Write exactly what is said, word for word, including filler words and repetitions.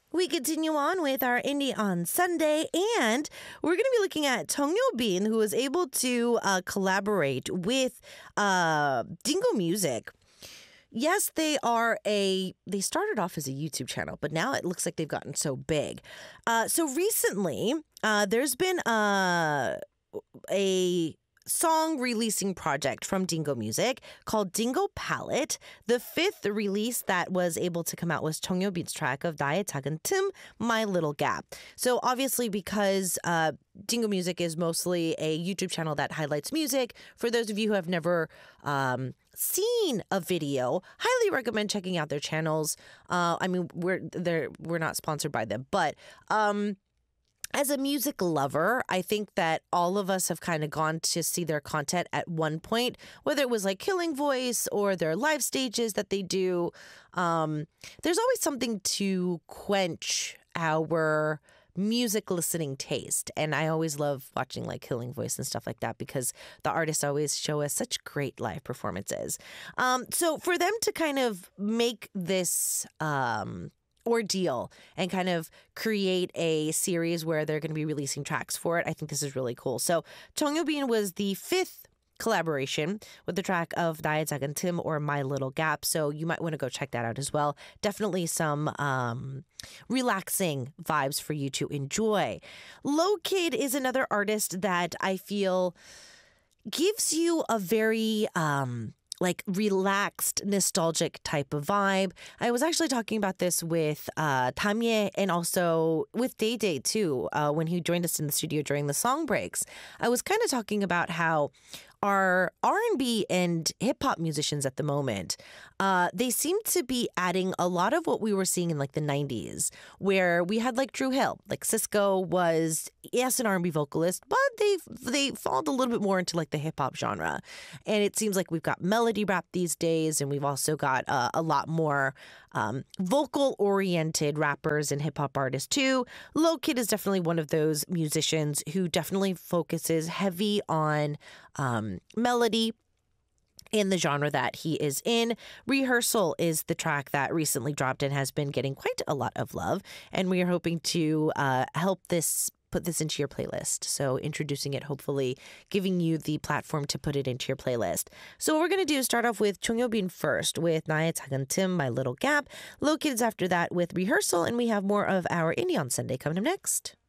We continue on with our Indie on Sunday, and we're going to be looking at Chung Yo-bin, who was able to uh, collaborate with uh, Dingo Music. Yes, they are a, they started off as a YouTube channel, but now it looks like they've gotten so big. Uh, so recently, uh, there's been uh, a song releasing project from Dingo Music called Dingo Palette. The fifth release that was able to come out was Chung Yo-bin's track of 나의 작은 틈, My Little Gap. So obviously because uh, Dingo Music is mostly a YouTube channel that highlights music, for those of you who have never um, seen a video, highly recommend checking out their channels. Uh, I mean, we're they're we're not sponsored by them, but um, as a music lover, I think that all of us have kind of gone to see their content at one point, whether it was like Killing Voice or their live stages that they do. Um, there's always something to quench our music listening taste. And I always love watching like Killing Voice and stuff like that because the artists always show us such great live performances. Um, so for them to kind of make this um, ordeal and kind of create a series where they're going to be releasing tracks for it, I think this is really cool. So Chung Yo-bin was the fifth collaboration with the track of 나의 작은 틈 or My Little Gap. So you might want to go check that out as well. Definitely some um, relaxing vibes for you to enjoy. Low Kid is another artist that I feel gives you a very um, like relaxed, nostalgic type of vibe. I was actually talking about this with uh, Tamye and also with Day Day too, uh, when he joined us in the studio during the song breaks. I was kind of talking about how our R and B and hip-hop musicians at the moment, uh, they seem to be adding a lot of what we were seeing in like the nineties, where we had like Drew Hill. Like Cisco was, yes, an R and B vocalist, but they they followed a little bit more into like the hip-hop genre. And it seems like we've got melody rap these days, and we've also got uh, a lot more um, vocal-oriented rappers and hip-hop artists too. Low Kid is definitely one of those musicians who definitely focuses heavy on um, melody in the genre that he is in. Rehearsal is the track that recently dropped and has been getting quite a lot of love. And we are hoping to uh, help this put this into your playlist. So introducing it, hopefully giving you the platform to put it into your playlist. So what we're going to do is start off with Chung Yo-bin first with 나의 작은 틈, My Little Gap. Low Kids after that with Rehearsal. And we have more of our Indie on Sunday coming up next.